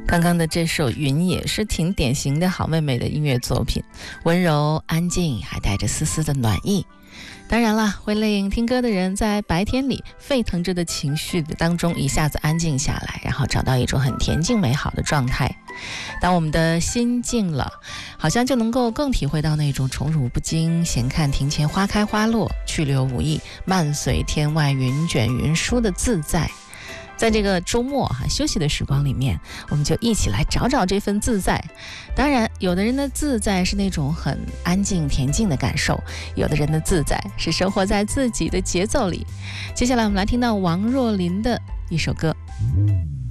刚刚的这首《云》也是挺典型的好妹妹的音乐作品，温柔安静，还带着丝丝的暖意。当然了，会令听歌的人在白天里沸腾着的情绪当中一下子安静下来，然后找到一种很恬静美好的状态。当我们的心静了，好像就能够更体会到那种宠辱不惊，闲看庭前花开花落，去留无意，漫随天外云卷云舒的自在。在这个周末休息的时光里面，我们就一起来找找这份自在。当然，有的人的自在是那种很安静恬静的感受，有的人的自在是生活在自己的节奏里。接下来我们来听到王若琳的一首歌。